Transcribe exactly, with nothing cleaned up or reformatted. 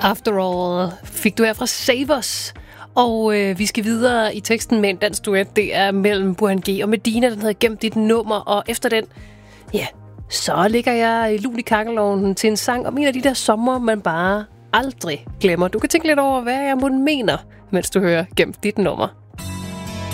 After All fik du her fra Save Us. Og øh, vi skal videre i teksten med en dansk duet. Det er mellem Burhan G og Medina, den hedder Gem dit nummer. Og efter den, ja, så ligger jeg i lul i kakkelovnen til en sang om en af de der sommer, man bare aldrig glemmer. Du kan tænke lidt over, hvad jeg må mener, mens du hører Gem dit nummer.